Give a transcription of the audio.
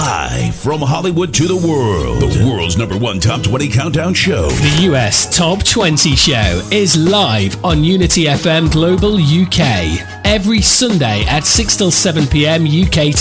Live from Hollywood to the world, the world's #1 Top 20 Countdown Show. The US Top 20 Show is live on Unity FM Global UK every Sunday at 6 till 7 p.m. UK